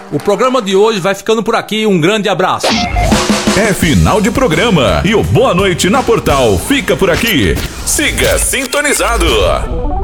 O programa de hoje vai ficando por aqui. Um grande abraço. É final de programa e o Boa Noite na Portal fica por aqui. Siga sintonizado.